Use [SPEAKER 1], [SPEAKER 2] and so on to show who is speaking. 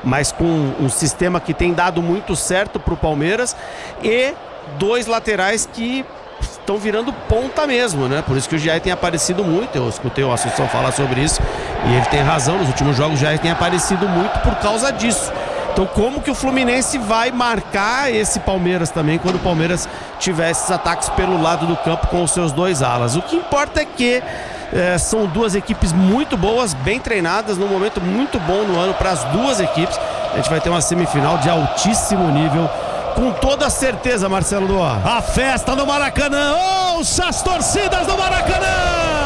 [SPEAKER 1] mas com um sistema que tem dado muito certo pro Palmeiras, e 2 laterais que estão virando ponta mesmo, né? Por isso que o Jair tem aparecido muito. Eu escutei o Assunção falar sobre isso e ele tem razão. Nos últimos jogos o Jair tem aparecido muito por causa disso. Então como que o Fluminense vai marcar esse Palmeiras também quando o Palmeiras tiver esses ataques pelo lado do campo com os seus 2 alas? O que importa é que são 2 equipes muito boas, bem treinadas, num momento muito bom no ano para as 2 equipes. A gente vai ter uma semifinal de altíssimo nível, com toda certeza, Marcelo Duó.
[SPEAKER 2] A festa no Maracanã, ouça as torcidas do Maracanã!